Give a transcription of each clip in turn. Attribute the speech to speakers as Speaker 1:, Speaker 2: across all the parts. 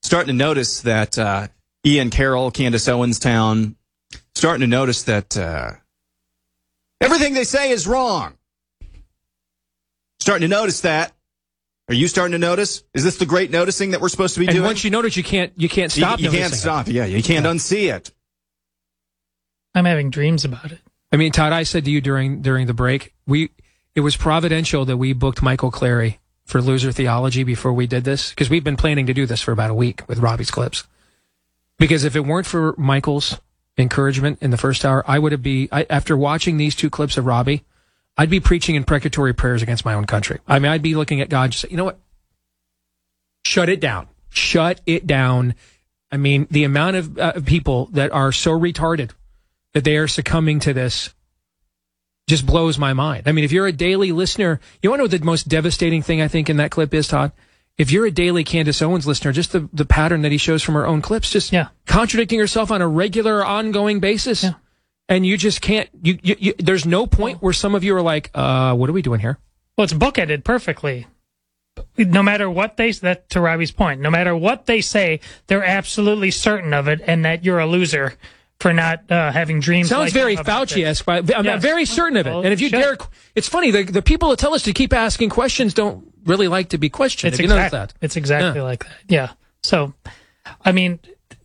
Speaker 1: starting to notice that Ian Carroll, Candace Owens Town, starting to notice that everything they say is wrong. Starting to notice that. Are you starting to notice? Is this the great noticing that we're supposed to be doing?
Speaker 2: And once you notice, you can't stop.
Speaker 1: You can't stop. Yeah, you can't unsee it.
Speaker 3: I'm having dreams about it.
Speaker 2: I mean, Todd, I said to you during the break, it was providential that we booked Michael Clary for Loser Theology before we did this, because we've been planning to do this for about a week with Robbie's Clips. Because if it weren't for Michael's encouragement in the first hour, after watching these two clips of Robbie, I'd be preaching imprecatory prayers against my own country. I mean, I'd be looking at God and say, you know what? Shut it down. Shut it down. I mean, the amount of people that are so retarded that they are succumbing to this just blows my mind. I mean, if you're a daily listener, you want to know what the most devastating thing I think in that clip is, Todd? If you're a daily Candace Owens listener, just the pattern that he shows from her own clips, just contradicting herself on a regular, ongoing basis. Yeah. And you just can't, there's no point where some of you are like, what are we doing here?
Speaker 3: Well, it's bookended perfectly. No matter what that to Robbie's point, no matter what they say, they're absolutely certain of it, and that you're a loser for not having dreams.
Speaker 2: Sounds very Fauci-esque, but I'm not very certain of it.
Speaker 3: Well,
Speaker 2: and if you dare, it's funny, the people that tell us to keep asking questions don't really like to be questioned. If you notice that.
Speaker 3: It's exactly like that. Yeah. So, I mean,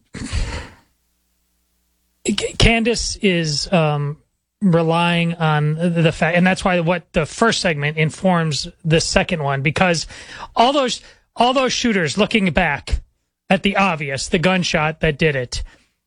Speaker 3: Candace is relying on the fact, and that's why what the first segment informs the second one, because all those shooters looking back at the obvious, the gunshot that did it,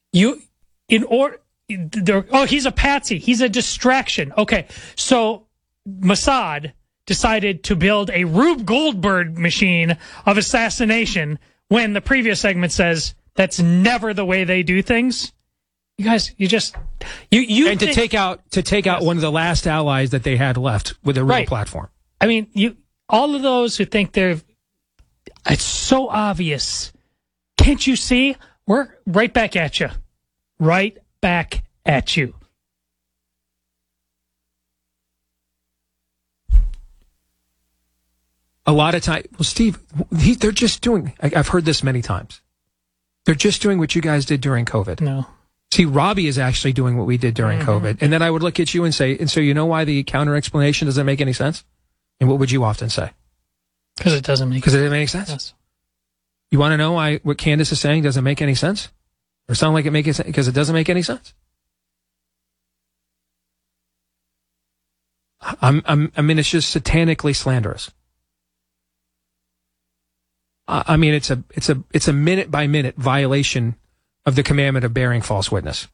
Speaker 3: he's a patsy, he's a distraction. Okay, so Mossad decided to build a Rube Goldberg machine of assassination when the previous segment says that's never the way they do things. You guys, to
Speaker 2: take out one of the last allies that they had left with a real platform.
Speaker 3: I mean, all of those who think it's so obvious. Can't you see? We're right back at you. Right back at you.
Speaker 2: A lot of time, well, Steve, they're just doing, I've heard this many times. They're just doing what you guys did during COVID.
Speaker 3: No.
Speaker 2: See, Robbie is actually doing what we did during COVID. And then I would look at you and say, and so you know why the counter explanation doesn't make any sense? And what would you often say?
Speaker 3: Because it doesn't make sense.
Speaker 2: Because it doesn't make sense?
Speaker 3: Yes.
Speaker 2: You want to know why what Candace is saying doesn't make any sense? Or sound like it makes sense? Because it doesn't make any sense. I mean, it's just satanically slanderous. I mean, it's a minute by minute violation of the commandment of bearing false witness.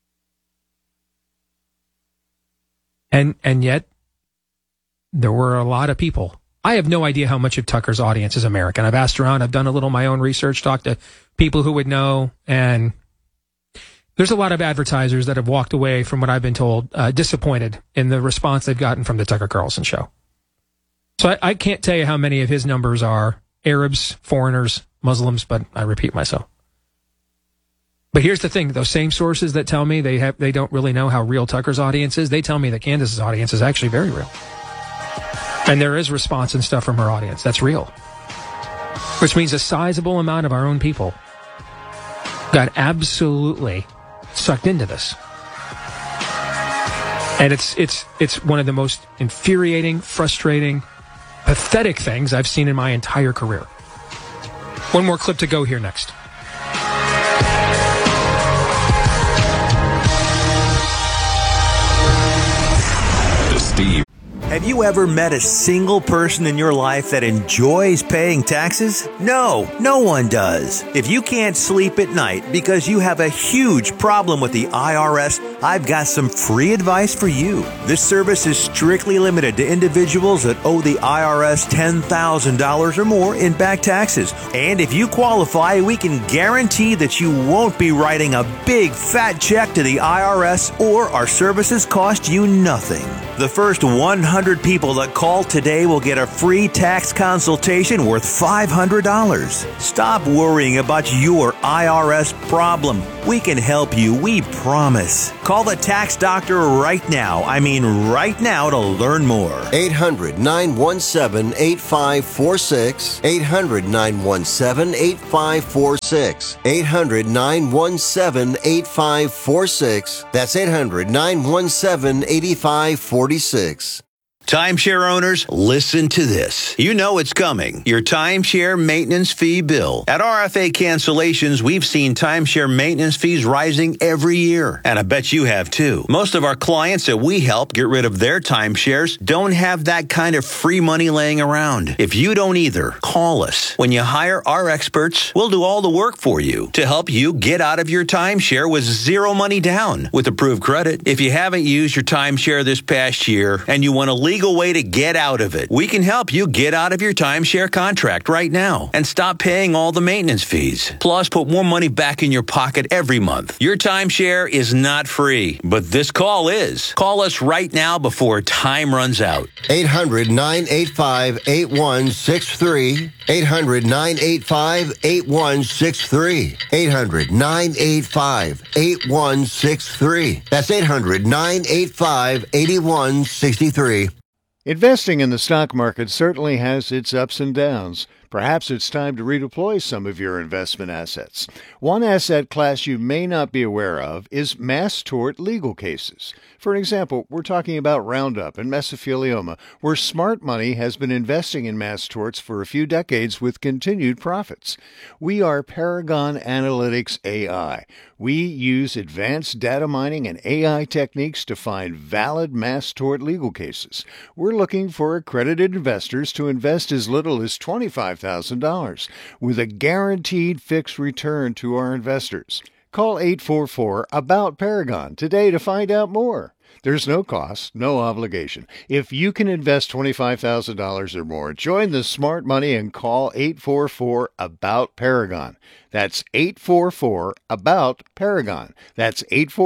Speaker 2: And yet, there were a lot of people. I have no idea how much of Tucker's audience is American. I've asked around, I've done a little of my own research, talked to people who would know, and there's a lot of advertisers that have walked away from what I've been told, disappointed in the response they've gotten from the Tucker Carlson show. So I can't tell you how many of his numbers are Arabs, foreigners, Muslims, but I repeat myself. But here's the thing, those same sources that tell me they don't really know how real Tucker's audience is, they tell me that Candace's audience is actually very real. And there is response and stuff from her audience. That's real. Which means a sizable amount of our own people got absolutely sucked into this. And it's one of the most infuriating, frustrating, pathetic things I've seen in my entire career. One more clip to go here next.
Speaker 4: Have you ever met a single person in your life that enjoys paying taxes? No, no one does. If you can't sleep at night because you have a huge problem with the IRS, I've got some free advice for you. This service is strictly limited to individuals that owe the IRS $10,000 or more in back taxes. And if you qualify, we can guarantee that you won't be writing a big fat check to the IRS, or our services cost you nothing. The first 100 people that call today will get a free tax consultation worth $500. Stop worrying about your IRS problem. We can help you, we promise. Call the tax doctor right now. I mean right now to learn more.
Speaker 5: 800-917-8546. 800-917-8546. 800-917-8546. That's 800-917-8546.
Speaker 6: Timeshare owners, listen to this. You know it's coming. Your timeshare maintenance fee bill. At RFA Cancellations, we've seen timeshare maintenance fees rising every year. And I bet you have too. Most of our clients that we help get rid of their timeshares don't have that kind of free money laying around. If you don't either, call us. When you hire our experts, we'll do all the work for you to help you get out of your timeshare with zero money down with approved credit. If you haven't used your timeshare this past year and you want a legal way to get out of it, we can help you get out of your timeshare contract right now and stop paying all the maintenance fees. Plus, put more money back in your pocket every month. Your timeshare is not free, but this call is. Call us right now before time runs out.
Speaker 5: 800-985-8163. 800-985-8163. 800-985-8163. That's 800-985-8163.
Speaker 7: Investing in the stock market certainly has its ups and downs. Perhaps it's time to redeploy some of your investment assets. One asset class you may not be aware of is mass tort legal cases. For example, we're talking about Roundup and mesothelioma, where smart money has been investing in mass torts for a few decades with continued profits. We are Paragon Analytics AI. We use advanced data mining and AI techniques to find valid mass tort legal cases. We're looking for accredited investors to invest as little as $25,000 with a guaranteed fixed return to our investors. Call 844-ABOUT-PARAGON today to find out more. There's no cost, no obligation. If you can invest $25,000 or more, join the smart money and call 844-ABOUT-PARAGON. That's 844-ABOUT-PARAGON. That's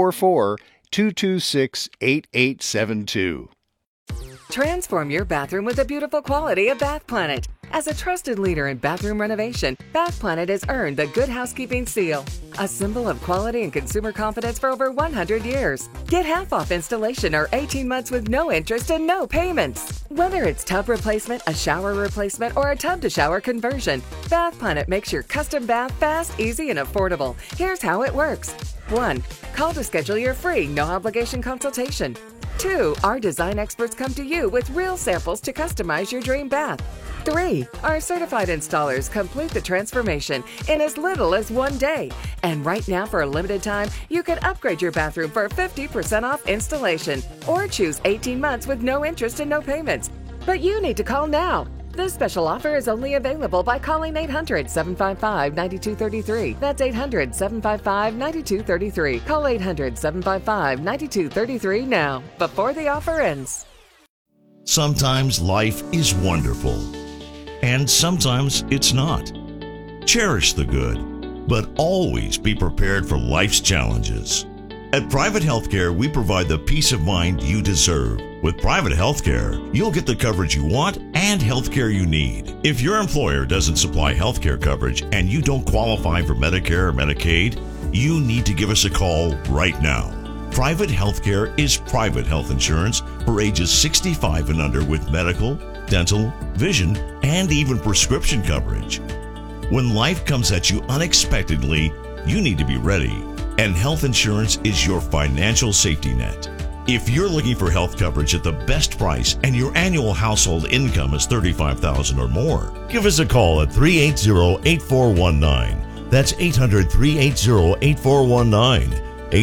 Speaker 7: 844-226-8872.
Speaker 8: Transform your bathroom with the beautiful quality of Bath Planet. As a trusted leader in bathroom renovation, Bath Planet has earned the Good Housekeeping seal, a symbol of quality and consumer confidence for over 100 years. Get half off installation or 18 months with no interest and no payments. Whether it's tub replacement, a shower replacement, or a tub-to-shower conversion, Bath Planet makes your custom bath fast, easy, and affordable. Here's how it works. 1. Call to schedule your free, no-obligation consultation. 2. Our design experts come to you with real samples to customize your dream bath. 3. Our certified installers complete the transformation in as little as 1 day. And right now, for a limited time, you can upgrade your bathroom for 50% off installation or choose 18 months with no interest and no payments. But you need to call now. This special offer is only available by calling 800-755-9233. That's 800-755-9233. Call 800-755-9233 now, before the offer ends.
Speaker 9: Sometimes life is wonderful, and sometimes it's not. Cherish the good, but always be prepared for life's challenges. At Private Healthcare, we provide the peace of mind you deserve. With Private Healthcare, you'll get the coverage you want and healthcare you need. If your employer doesn't supply healthcare coverage and you don't qualify for Medicare or Medicaid, you need to give us a call right now. Private Healthcare is private health insurance for ages 65 and under with medical, dental, vision, and even prescription coverage. When life comes at you unexpectedly, you need to be ready. And health insurance is your financial safety net. If you're looking for health coverage at the best price and your annual household income is $35,000 or more, give us a call at 380-8419. That's 800-380-8419.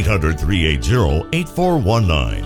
Speaker 9: 800-380-8419.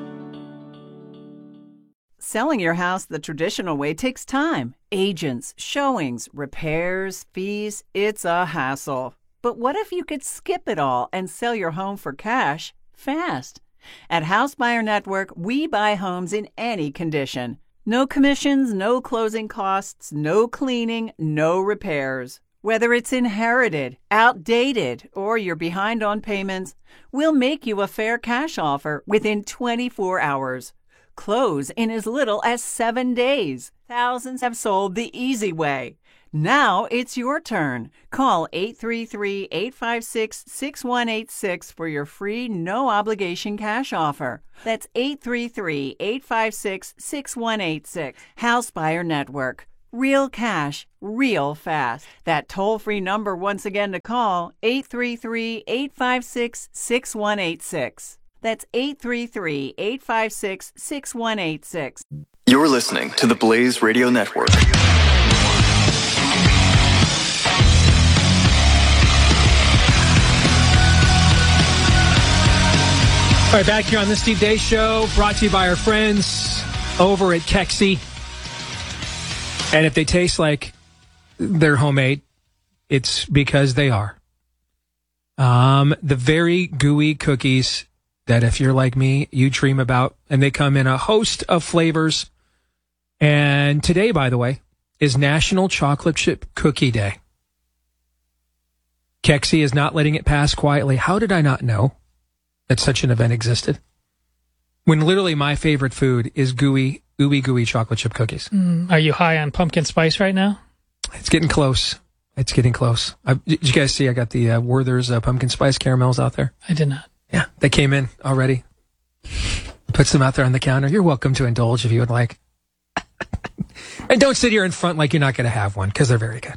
Speaker 10: Selling your house the traditional way takes time. Agents, showings, repairs, fees. It's a hassle. But what if you could skip it all and sell your home for cash fast? At House Buyer Network, we buy homes in any condition. No commissions, no closing costs, no cleaning, no repairs. Whether it's inherited, outdated, or you're behind on payments, we'll make you a fair cash offer within 24 hours. close in as little as 7 days. Thousands have sold the easy way. Now it's your turn. Call 833-856-6186 for your free no-obligation cash offer. That's 833-856-6186. House Buyer Network. Real cash, real fast. That toll-free number once again to call, 833-856-6186. That's 833-856-6186.
Speaker 11: You're listening to the Blaze Radio Network.
Speaker 2: All right, back here on the Steve Day Show, brought to you by our friends over at Kexi. And if they taste like they're homemade, it's because they are. The very gooey cookies that if you're like me, you dream about. And they come in a host of flavors. And today, by the way, is National Chocolate Chip Cookie Day. Kexi is not letting it pass quietly. How did I not know that such an event existed? When literally my favorite food is gooey chocolate chip cookies.
Speaker 3: Are you high on pumpkin spice right now?
Speaker 2: It's getting close. It's getting close. Did you guys see I got the Werther's pumpkin spice caramels out there?
Speaker 3: I did not.
Speaker 2: Yeah, they came in already. Puts them out there on the counter. You're welcome to indulge if you would like. And don't sit here in front like you're not going to have one, because they're very good.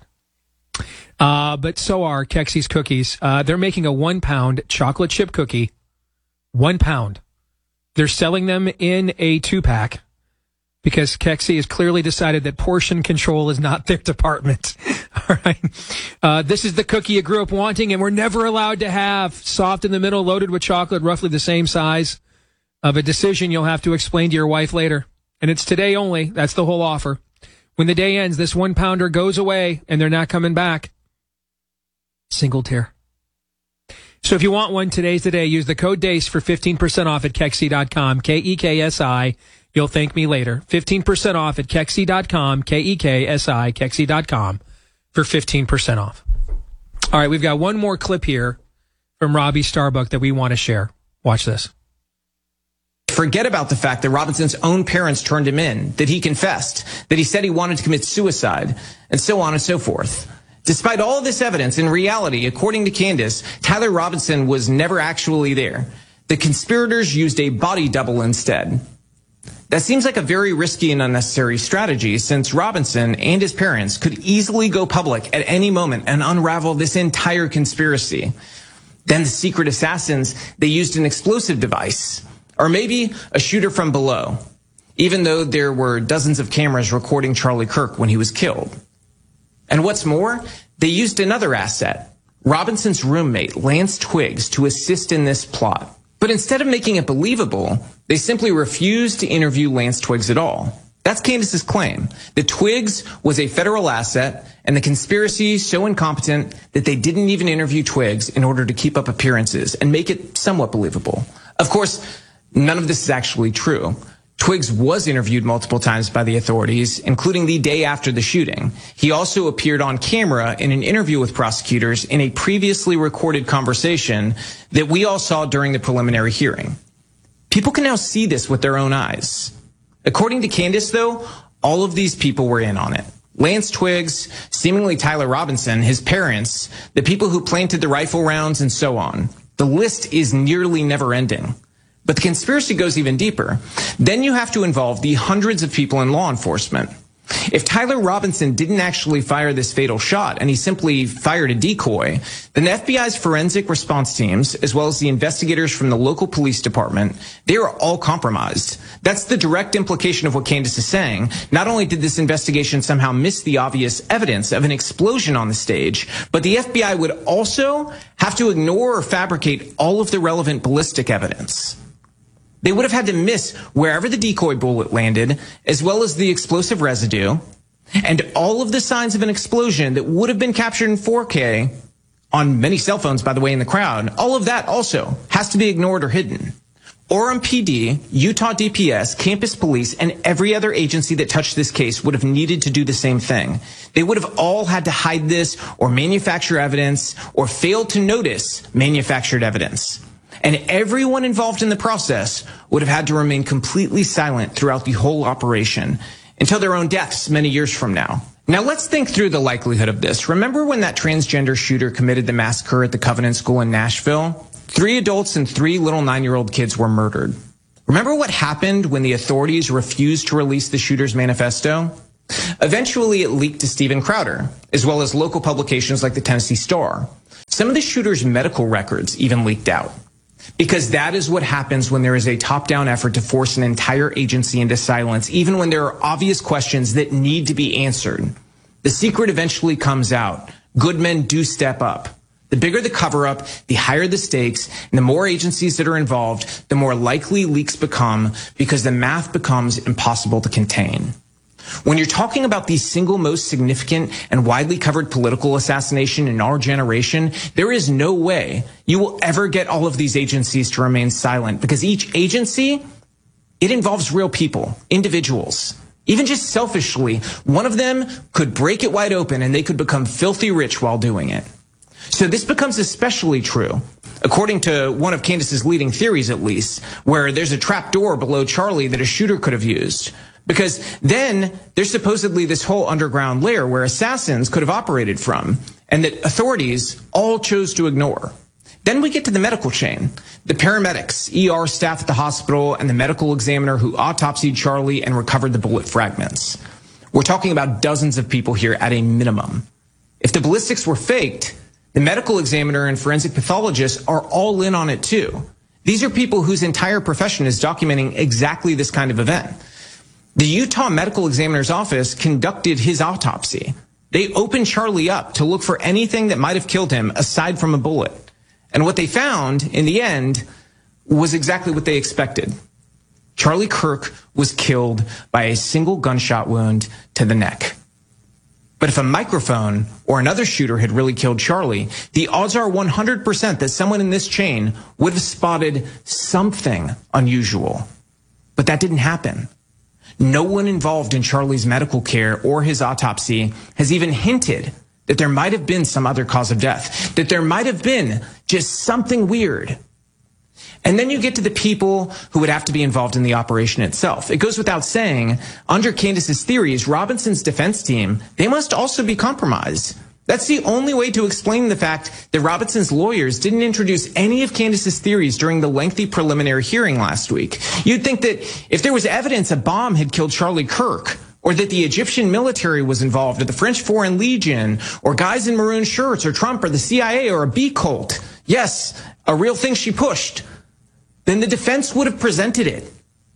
Speaker 2: But so are Kexi's cookies. They're making a 1 pound chocolate chip cookie. 1 pound. They're selling them in a 2-pack because Kexi has clearly decided that portion control is not their department. All right. This is the cookie you grew up wanting and were never allowed to have. Soft in the middle, loaded with chocolate, roughly the same size of a decision you'll have to explain to your wife later. And it's today only. That's the whole offer. When the day ends, this 1 pounder goes away and they're not coming back. Single tier. So if you want one, today's the day. Use the code DACE for 15% off at Kexi.com. K-E-K-S-I. You'll thank me later. 15% off at Kexi.com. K-E-K-S-I. Kexi.com for 15% off. All right, we've got one more clip here from Robbie Starbuck that we want to share. Watch this.
Speaker 12: Forget about the fact that Robinson's own parents turned him in, that he confessed, that he said he wanted to commit suicide, and so on and so forth. Despite all of this evidence, in reality, according to Candace, Tyler Robinson was never actually there. The conspirators used a body double instead. That seems like a very risky and unnecessary strategy, since Robinson and his parents could easily go public at any moment and unravel this entire conspiracy. Then the secret assassins, they used an explosive device, or maybe a shooter from below, even though there were dozens of cameras recording Charlie Kirk when he was killed. And what's more, they used another asset, Robinson's roommate, Lance Twiggs, to assist in this plot. But instead of making it believable, they simply refused to interview Lance Twiggs at all. That's Candace's claim, that Twiggs was a federal asset and the conspiracy so incompetent that they didn't even interview Twiggs in order to keep up appearances and make it somewhat believable. Of course, none of this is actually true. Twiggs was interviewed multiple times by the authorities, including the day after the shooting. He also appeared on camera in an interview with prosecutors in a previously recorded conversation that we all saw during the preliminary hearing. People can now see this with their own eyes. According to Candace, though, all of these people were in on it. Lance Twiggs, seemingly Tyler Robinson, his parents, the people who planted the rifle rounds, and so on. The list is nearly never ending. But the conspiracy goes even deeper. Then you have to involve the hundreds of people in law enforcement. If Tyler Robinson didn't actually fire this fatal shot and he simply fired a decoy, then the FBI's forensic response teams, as well as the investigators from the local police department, they are all compromised. That's the direct implication of what Candace is saying. Not only did this investigation somehow miss the obvious evidence of an explosion on the stage, but the FBI would also have to ignore or fabricate all of the relevant ballistic evidence. They would have had to miss wherever the decoy bullet landed, as well as the explosive residue, and all of the signs of an explosion that would have been captured in 4K on many cell phones, by the way, in the crowd. All of that also has to be ignored or hidden. Orem PD, Utah DPS, campus police, and every other agency that touched this case would have needed to do the same thing. They would have all had to hide this or manufacture evidence or fail to notice manufactured evidence. and everyone involved in the process would have had to remain completely silent throughout the whole operation until their own deaths many years from now. Now let's think through the likelihood of this. Remember when that transgender shooter committed the massacre at the Covenant School in Nashville? 3 adults and 3 little 9-year-old kids were murdered. Remember what happened when the authorities refused to release the shooter's manifesto? Eventually, it leaked to Steven Crowder, as well as local publications like the Tennessee Star. Some of the shooter's medical records even leaked out. Because that is what happens when there is a top-down effort to force an entire agency into silence, even when there are obvious questions that need to be answered. The secret eventually comes out. Good men do step up. The bigger the cover-up, the higher the stakes, and the more agencies that are involved, the more likely leaks become because the math becomes impossible to contain. When you're talking about the single most significant and widely covered political assassination in our generation, there is no way you will ever get all of these agencies to remain silent because each agency, it involves real people, individuals. Even just selfishly, one of them could break it wide open and they could become filthy rich while doing it. So this becomes especially true, according to one of Candace's leading theories at least, where there's a trap door below Charlie that a shooter could have used. Because then there's supposedly this whole underground layer where assassins could have operated from, and that authorities all chose to ignore. Then we get to the medical chain. The paramedics, ER staff at the hospital, and the medical examiner who autopsied Charlie and recovered the bullet fragments. We're talking about dozens of people here at a minimum. If the ballistics were faked, the medical examiner and forensic pathologists are all in on it too. These are people whose entire profession is documenting exactly this kind of event. The Utah Medical Examiner's Office conducted his autopsy. They opened Charlie up to look for anything that might have killed him aside from a bullet. And what they found, in the end, was exactly what they expected. Charlie Kirk was killed by a single gunshot wound to the neck. But if a microphone or another shooter had really killed Charlie, the odds are 100% that someone in this chain would have spotted something unusual. But that didn't happen. No one involved in Charlie's medical care or his autopsy has even hinted that there might have been some other cause of death, that there might have been just something weird. And then you get to the people who would have to be involved in the operation itself. It goes without saying, under Candace's theories, Robinson's defense team, they must also be compromised. That's the only way to explain the fact that Robinson's lawyers didn't introduce any of Candace's theories during the lengthy preliminary hearing last week. You'd think that if there was evidence a bomb had killed Charlie Kirk, or that the Egyptian military was involved, or the French Foreign Legion, or guys in maroon shirts, or Trump, or the CIA, or a B cult, yes, a real thing she pushed, then the defense would have presented it.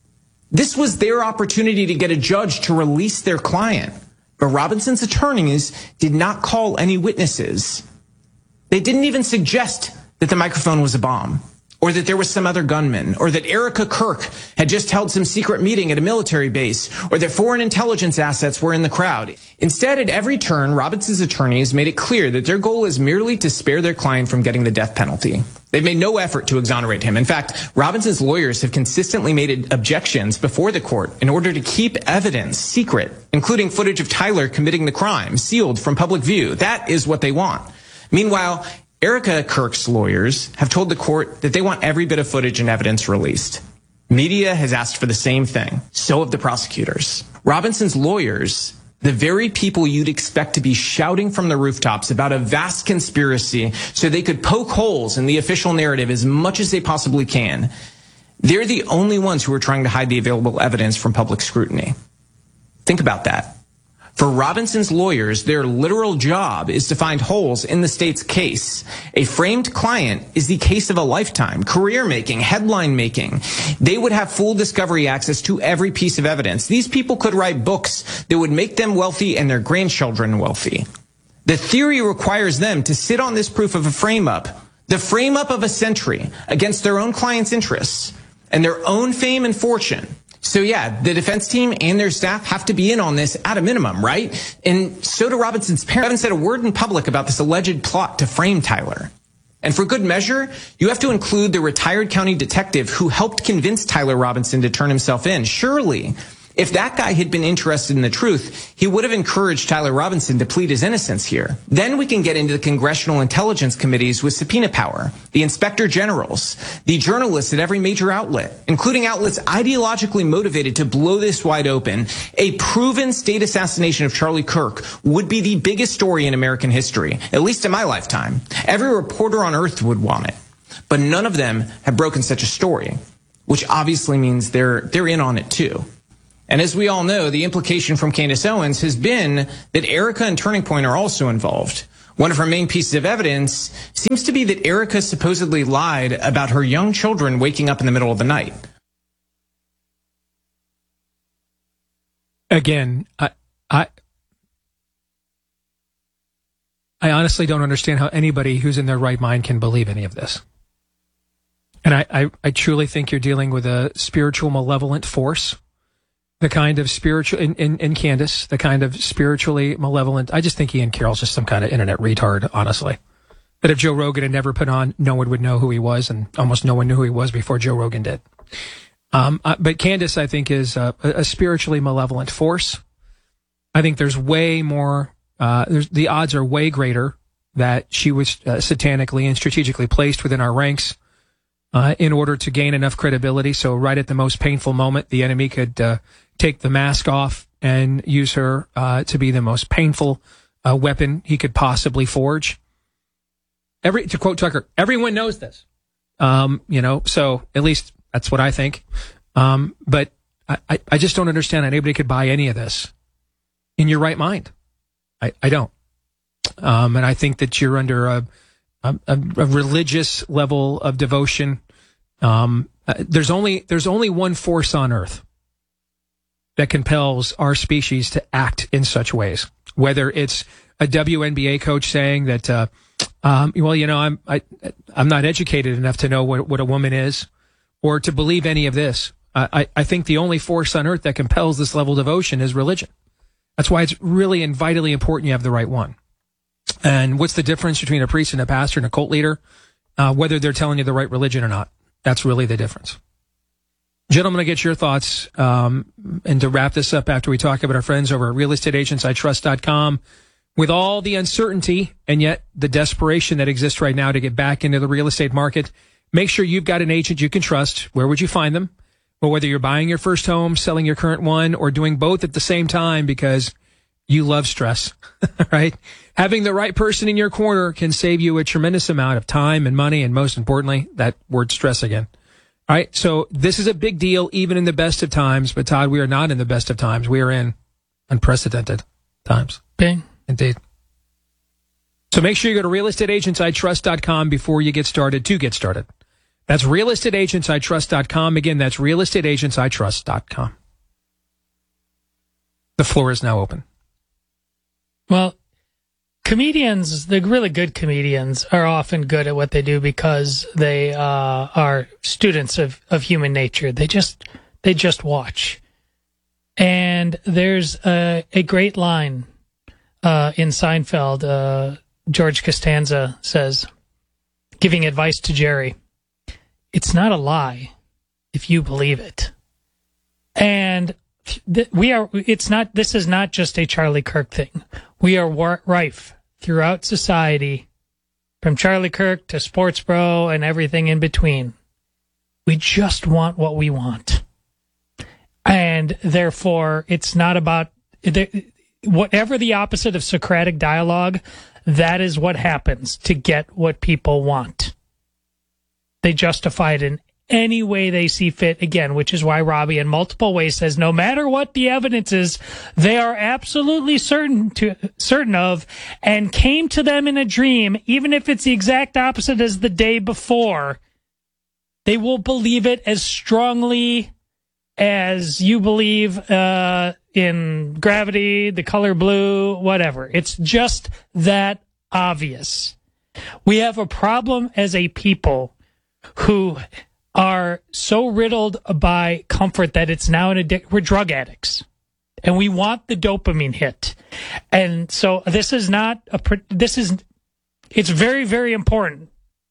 Speaker 12: This was their opportunity to get a judge to release their client. But Robinson's attorneys did not call any witnesses. They didn't even suggest that the microphone was a bomb, or that there was some other gunman, or that Erica Kirk had just held some secret meeting at a military base, or that foreign intelligence assets were in the crowd. Instead, at every turn, Robinson's attorneys made it clear that their goal is merely to spare their client from getting the death penalty. They've made no effort to exonerate him. In fact, Robinson's lawyers have consistently made objections before the court in order to keep evidence secret, including footage of Tyler committing the crime, sealed from public view. That is what they want. Meanwhile, Erica Kirk's lawyers have told the court that they want every bit of footage and evidence released. Media has asked for the same thing. So have the prosecutors. Robinson's lawyers, the very people you'd expect to be shouting from the rooftops about a vast conspiracy so they could poke holes in the official narrative as much as they possibly can, they're the only ones who are trying to hide the available evidence from public scrutiny. Think about that. For Robinson's lawyers, their literal job is to find holes in the state's case. A framed client is the case of a lifetime, career making, headline making. They would have full discovery access to every piece of evidence. These people could write books that would make them wealthy and their grandchildren wealthy. The theory requires them to sit on this proof of a frame-up, the frame-up of a century, against their own client's interests and their own fame and fortune. So yeah, the defense team and their staff have to be in on this at a minimum, right? And so do Robinson's parents. They haven't said a word in public about this alleged plot to frame Tyler. And for good measure, you have to include the retired county detective who helped convince Tyler Robinson to turn himself in. Surely, If that guy had been interested in the truth, he would have encouraged Tyler Robinson to plead his innocence here. Then we can get into the congressional intelligence committees with subpoena power, the inspector generals, the journalists at every major outlet, including outlets ideologically motivated to blow this wide open. A proven state assassination of Charlie Kirk would be the biggest story in American history, at least in my lifetime. Every reporter on earth would want it. But none of them have broken such a story, which obviously means they're in on it too. And as we all know, the implication from Candace Owens has been that Erica and Turning Point are also involved. One of her main pieces of evidence seems to be that Erica supposedly lied about her young children waking up in the middle of the night.
Speaker 2: Again, I honestly don't understand how anybody who's in their right mind can believe any of this. And I truly think you're dealing with a spiritual malevolent force. The kind of spiritual, in Candace, the kind of spiritually malevolent, I just think Ian Carroll's just some kind of internet retard, honestly. That if Joe Rogan had never put on, no one would know who he was, and almost no one knew who he was before Joe Rogan did. But Candace, I think, is a spiritually malevolent force. I think there's way more, the odds are way greater that she was satanically and strategically placed within our ranks in order to gain enough credibility. So right at the most painful moment, the enemy could take the mask off and use her to be the most painful weapon he could possibly forge. To quote Tucker, everyone knows this. So at least that's what I think. But I just don't understand how anybody could buy any of this in your right mind. I don't. And I think that you're under a religious level of devotion. There's only one force on earth that compels our species to act in such ways. Whether it's a WNBA coach saying that, I'm not educated enough to know what a woman is, or to believe any of this. I think the only force on earth that compels this level of devotion is religion. That's why it's really and vitally important you have the right one. And what's the difference between a priest and a pastor and a cult leader? Whether they're telling you the right religion or not. That's really the difference. Gentlemen, I get your thoughts. And to wrap this up, after we talk about our friends over at realestateagentsitrust.com, with all the uncertainty and yet the desperation that exists right now to get back into the real estate market, make sure you've got an agent you can trust. Where would you find them? Well, whether you're buying your first home, selling your current one, or doing both at the same time because you love stress, right? Having the right person in your corner can save you a tremendous amount of time and money, and most importantly, that word stress again. All right, so this is a big deal even in the best of times, but Todd, we are not in the best of times. We are in unprecedented times.
Speaker 3: Bing.
Speaker 2: Indeed. So make sure you go to realestateagentsitrust.com before you get started to get started. That's realestateagentsitrust.com. Again, that's realestateagentsitrust.com. The floor is now open.
Speaker 3: Well, comedians, the really good comedians, are often good at what they do because they are students of human nature. They just watch. And there's a great line in Seinfeld. George Costanza says, giving advice to Jerry, "It's not a lie if you believe it." And this is not just a Charlie Kirk thing. We are rife throughout society, from Charlie Kirk to Sports Bro and everything in between. We just want what we want. And therefore, it's not about whatever the opposite of Socratic dialogue, that is what happens to get what people want. They justify it in any way they see fit, again, which is why Robbie in multiple ways says no matter what the evidence is, they are absolutely certain of, and came to them in a dream, even if it's the exact opposite as the day before, they will believe it as strongly as you believe in gravity, the color blue, whatever. It's just that obvious. We have a problem as a people who are so riddled by comfort that it's now we're drug addicts, and we want the dopamine hit. And so it's very, very important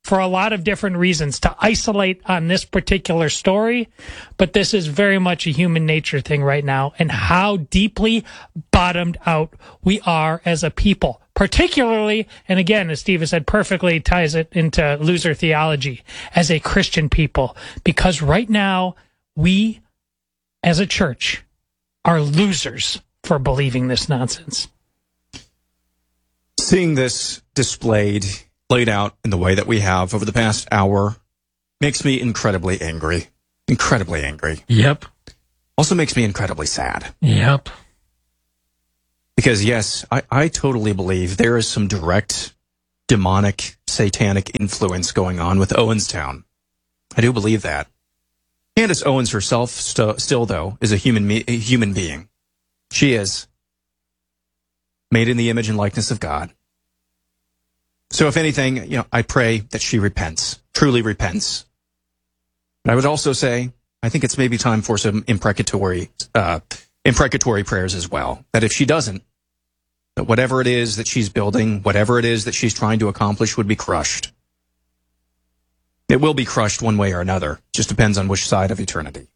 Speaker 3: for a lot of different reasons to isolate on this particular story, but this is very much a human nature thing right now, and how deeply bottomed out we are as a people. Particularly, and again, as Steve has said, perfectly ties it into loser theology as a Christian people, because right now we as a church are losers for believing this nonsense.
Speaker 1: Seeing this laid out in the way that we have over the past hour makes me incredibly angry. Incredibly angry.
Speaker 2: Yep.
Speaker 1: Also makes me incredibly sad.
Speaker 2: Yep.
Speaker 1: Because, yes, I totally believe there is some direct demonic, satanic influence going on with Owenstown. I do believe that. Candace Owens herself still, though, is a human being. She is made in the image and likeness of God. So if anything, I pray that she repents, truly repents. But I would also say, I think it's maybe time for some imprecatory prayers as well. That if she doesn't, that whatever it is that she's building, whatever it is that she's trying to accomplish would be crushed. It will be crushed one way or another. Just depends on which side of eternity.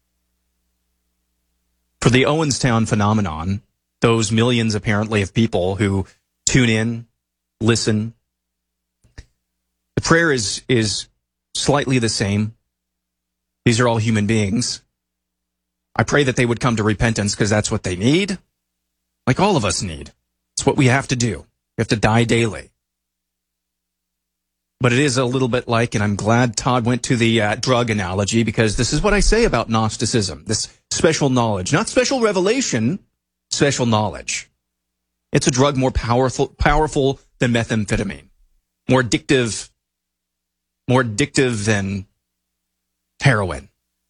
Speaker 1: For the Owenstown phenomenon, those millions apparently of people who tune in, listen, the prayer is slightly the same. These are all human beings. I pray that they would come to repentance because that's what they need, like all of us need. It's what we have to do. We have to die daily. But it is a little bit like, and I'm glad Todd went to the drug analogy, because this is what I say about Gnosticism, this special knowledge, not special revelation, special knowledge. It's a drug more powerful than methamphetamine, more addictive than heroin.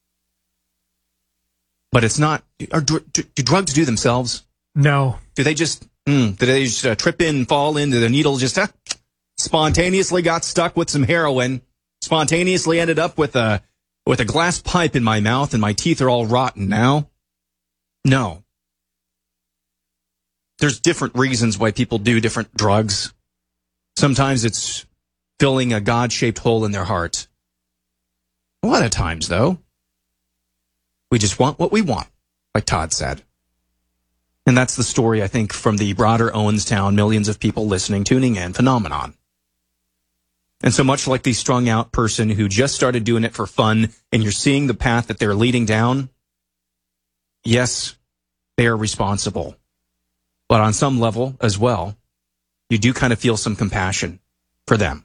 Speaker 1: But it's not. Do drugs do themselves?
Speaker 2: No.
Speaker 1: Do they just trip in, fall into the needle, just spontaneously got stuck with some heroin, spontaneously ended up with a glass pipe in my mouth and my teeth are all rotten now? No. There's different reasons why people do different drugs. Sometimes it's filling a God-shaped hole in their heart. A lot of times, though, we just want what we want, like Todd said. And that's the story, I think, from the broader Owenstown, millions of people listening, tuning in phenomenon. And so much like the strung-out person who just started doing it for fun, and you're seeing the path that they're leading down, yes, they are responsible. But on some level as well, you do kind of feel some compassion for them.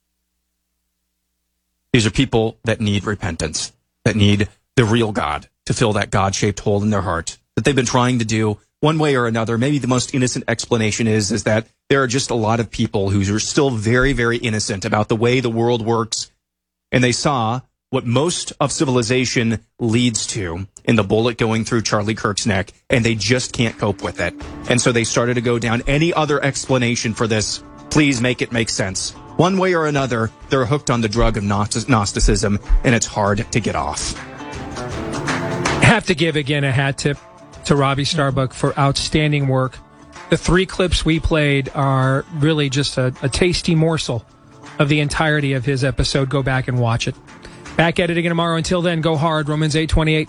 Speaker 1: These are people that need repentance, that need the real God to fill that God-shaped hole in their heart that they've been trying to do one way or another. Maybe the most innocent explanation is that there are just a lot of people who are still very, very innocent about the way the world works, and they saw what most of civilization leads to in the bullet going through Charlie Kirk's neck, and they just can't cope with it. And so they started to go down any other explanation for this. Please make it make sense. One way or another, they're hooked on the drug of Gnosticism, and it's hard to get off.
Speaker 2: Have to give again a hat tip to Robbie Starbuck for outstanding work. The 3 clips we played are really just a tasty morsel of the entirety of his episode. Go back and watch it. Back at it again tomorrow. Until then, go hard. Romans 8:28.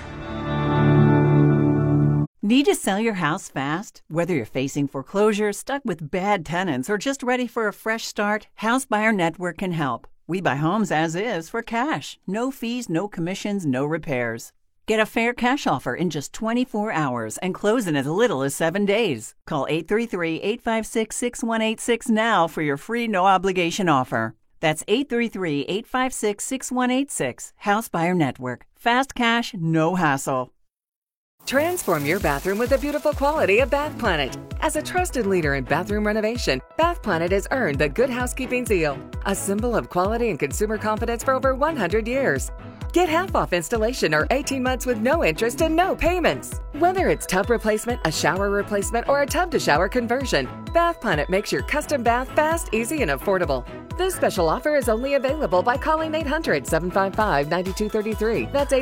Speaker 10: Need to sell your house fast? Whether you're facing foreclosure, stuck with bad tenants, or just ready for a fresh start, House Buyer Network can help. We buy homes as is for cash. No fees, no commissions, no repairs. Get a fair cash offer in just 24 hours and close in as little as 7 days. Call 833-856-6186 now for your free no-obligation offer. That's 833-856-6186. House Buyer Network. Fast cash, no hassle.
Speaker 8: Transform your bathroom with the beautiful quality of Bath Planet. As a trusted leader in bathroom renovation, Bath Planet has earned the Good Housekeeping seal, a symbol of quality and consumer confidence for over 100 years. Get half off installation or 18 months with no interest and no payments. Whether it's tub replacement, a shower replacement, or a tub-to-shower conversion, Bath Planet makes your custom bath fast, easy, and affordable. This special offer is only available by calling 800-755-9233. That's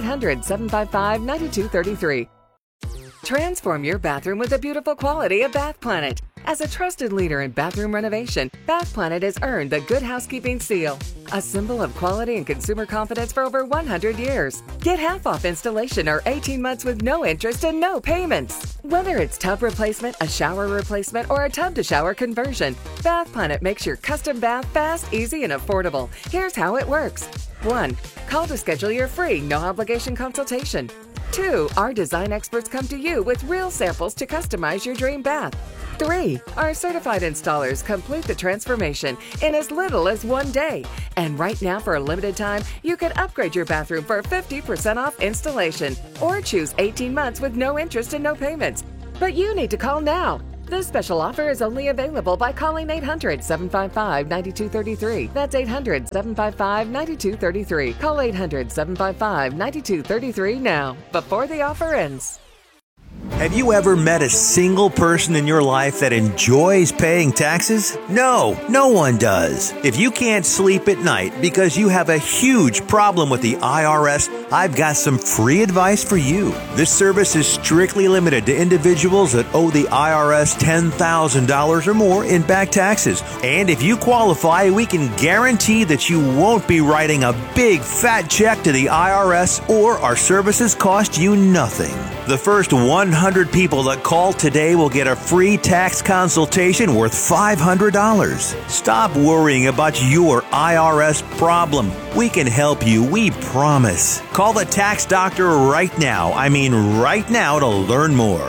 Speaker 8: 800-755-9233. Transform your bathroom with the beautiful quality of Bath Planet. As a trusted leader in bathroom renovation, Bath Planet has earned the Good Housekeeping seal, a symbol of quality and consumer confidence for over 100 years. Get half off installation or 18 months with no interest and no payments. Whether it's tub replacement, a shower replacement, or a tub-to-shower conversion, Bath Planet makes your custom bath fast, easy, and affordable. Here's how it works. 1. Call to schedule your free, no-obligation consultation. 2. Our design experts come to you with real samples to customize your dream bath. 3. Our certified installers complete the transformation in as little as 1 day. And right now, for a limited time, you can upgrade your bathroom for 50% off installation or choose 18 months with no interest and no payments. But you need to call now. This special offer is only available by calling 800-755-9233. That's 800-755-9233. Call 800-755-9233 now, before the offer ends.
Speaker 4: Have you ever met a single person in your life that enjoys paying taxes? No, no one does. If you can't sleep at night because you have a huge problem with the IRS, I've got some free advice for you. This service is strictly limited to individuals that owe the IRS $10,000 or more in back taxes. And if you qualify, we can guarantee that you won't be writing a big fat check to the IRS, or our services cost you nothing. The first 100 people that call today will get a free tax consultation worth $500. Stop worrying about your IRS problem. We can help you, we promise. Call the tax doctor right now. I mean right now, to learn more.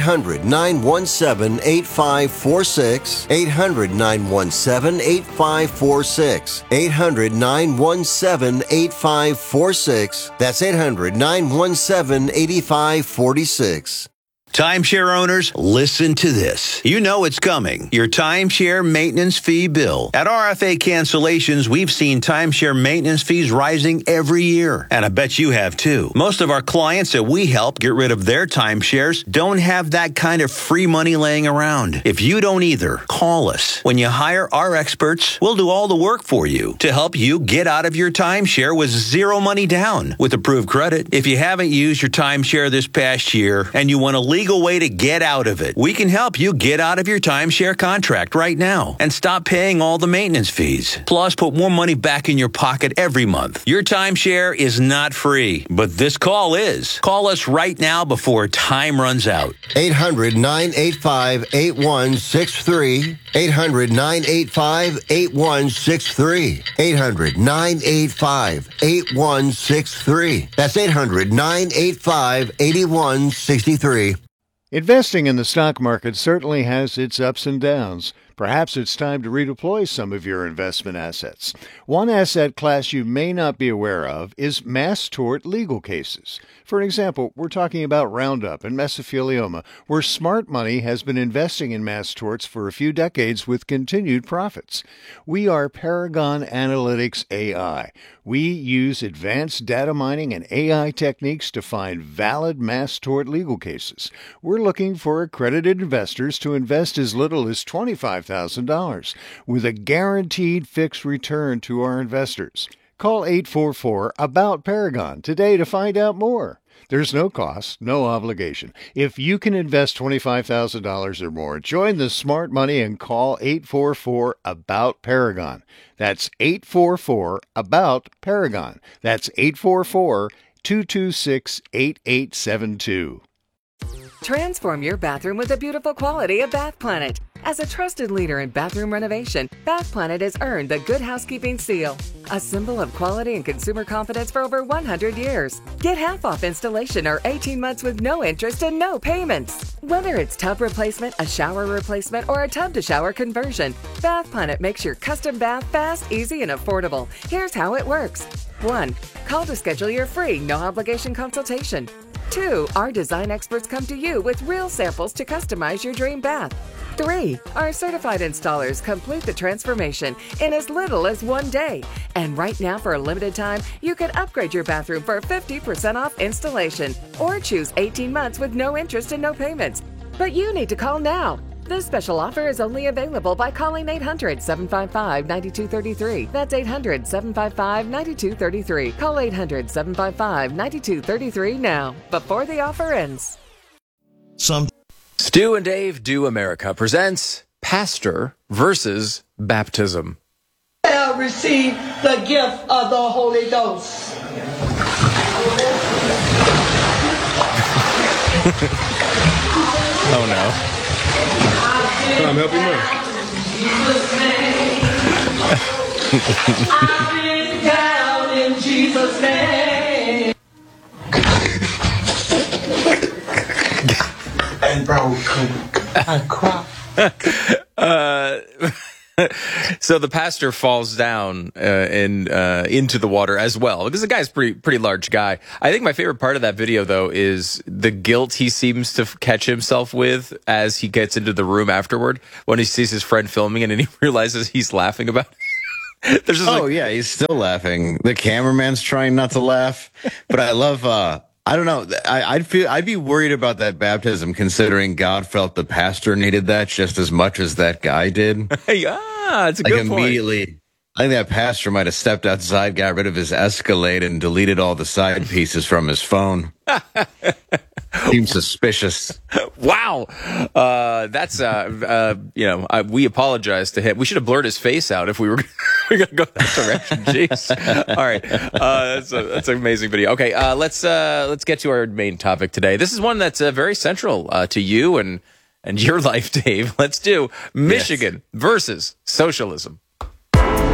Speaker 5: 800-917-8546. 800-917-8546. 800-917-8546. That's 800-917-8546.
Speaker 6: Timeshare owners, listen to this. You know it's coming. Your timeshare maintenance fee bill. At RFA Cancellations, we've seen timeshare maintenance fees rising every year. And I bet you have too. Most of our clients that we help get rid of their timeshares don't have that kind of free money laying around. If you don't either, call us. When you hire our experts, we'll do all the work for you to help you get out of your timeshare with zero money down with approved credit. If you haven't used your timeshare this past year and you want a legal way to get out of it, we can help you get out of your timeshare contract right now and stop paying all the maintenance fees. Plus, put more money back in your pocket every month. Your timeshare is not free, but this call is. Call us right now before time runs out.
Speaker 5: 800-985-8163. 800-985-8163. 800-985-8163. That's 800-985-8163.
Speaker 7: Investing in the stock market certainly has its ups and downs. Perhaps it's time to redeploy some of your investment assets. One asset class you may not be aware of is mass tort legal cases. For example, we're talking about Roundup and mesothelioma, where smart money has been investing in mass torts for a few decades with continued profits. We are Paragon Analytics AI. We use advanced data mining and AI techniques to find valid mass tort legal cases. We're looking for accredited investors to invest as little as $25,000 with a guaranteed fixed return to our investors. Call 844-ABOUT-PARAGON today to find out more. There's no cost, no obligation. If you can invest $25,000 or more, join the smart money and call 844-ABOUT-PARAGON. That's 844-ABOUT-PARAGON. That's 844-226-8872.
Speaker 8: Transform your bathroom with the beautiful quality of Bath Planet. As a trusted leader in bathroom renovation, Bath Planet has earned the Good Housekeeping seal, a symbol of quality and consumer confidence for over 100 years. Get half off installation or 18 months with no interest and no payments. Whether it's tub replacement, a shower replacement, or a tub-to-shower conversion, Bath Planet makes your custom bath fast, easy, and affordable. Here's how it works. 1. Call to schedule your free, no-obligation consultation. 2. Our design experts come to you with real samples to customize your dream bath. 3. Our certified installers complete the transformation in as little as 1 day. And right now, for a limited time, you can upgrade your bathroom for 50% off installation or choose 18 months with no interest and no payments. But you need to call now. This special offer is only available by calling 800-755-9233. That's 800-755-9233. Call 800-755-9233 now, before the offer ends.
Speaker 13: Stu and Dave Do America presents pastor versus baptism.
Speaker 14: Shall receive the gift of the Holy Ghost.
Speaker 13: Oh no.
Speaker 15: Come help him out.
Speaker 14: I've been down in Jesus' name. And broken and cry.
Speaker 13: So the pastor falls down into the water as well, because the guy's pretty large guy. I think my favorite part of that video, though, is the guilt he seems to catch himself with as he gets into the room afterward, when he sees his friend filming it and he realizes he's laughing about it. There's just
Speaker 16: yeah, he's still laughing. The cameraman's trying not to laugh, but I love. I don't know. I'd be worried about that baptism, considering God felt the pastor needed that just as much as that guy did.
Speaker 13: It's a good point.
Speaker 16: Immediately, I think that pastor might have stepped outside, got rid of his Escalade, and deleted all the side pieces from his phone. Seems suspicious.
Speaker 13: Wow. That's, we apologize to him. We should have blurred his face out if we were going to go that direction. Jeez. All right. That's an amazing video. Okay. Let's get to our main topic today. This is one that's very central to you and your life, Dave. Let's do Michigan versus socialism.